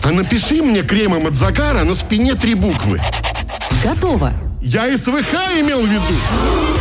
А напиши мне кремом от загара на спине 3 буквы. Готово. Я СВХ имел в виду.